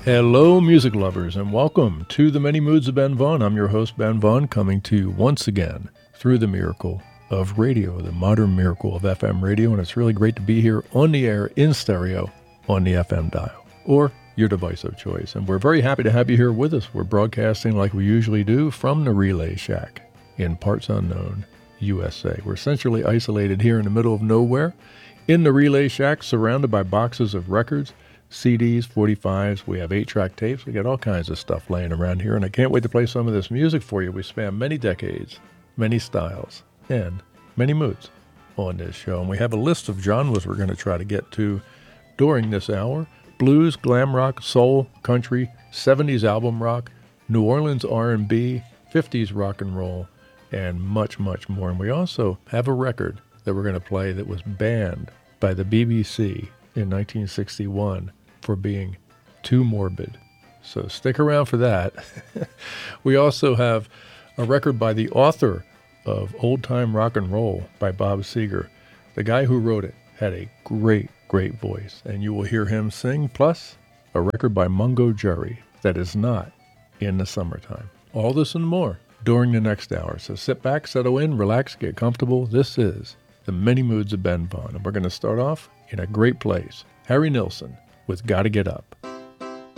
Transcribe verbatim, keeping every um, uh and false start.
Hello, music lovers, and welcome to the Many Moods of Ben Vaughn. I'm your host, Ben Vaughn, coming to you once again through the miracle of radio, the modern miracle of F M radio, and it's really great to be here on the air in stereo on the F M dial, or your device of choice. And we're very happy to have you here with us. We're broadcasting like we usually do from the Relay Shack in parts unknown, U S A. We're essentially isolated here in the middle of nowhere in the Relay Shack, surrounded by boxes of records, C Ds, forty-fives, we have eight-track tapes, we got all kinds of stuff laying around here, and I can't wait to play some of this music for you. We span many decades, many styles, and many moods on this show, and we have a list of genres we're going to try to get to during this hour: blues, glam rock, soul, country, seventies album rock, New Orleans R and B, fifties rock and roll, and much, much more. And we also have a record that we're going to play that was banned by the B B C in nineteen sixty-one for being too morbid. So stick around for that. We also have a record by the author of Old Time Rock and Roll by Bob Seger. The guy who wrote it had a great, great voice, and you will hear him sing, plus a record by Mungo Jerry that is not in the summertime. All this and more during the next hour. So sit back, settle in, relax, get comfortable. This is the Many Moods of Ben Vaughn, and we're going to start off in a great place. Harry Nilsson with Gotta Get Up.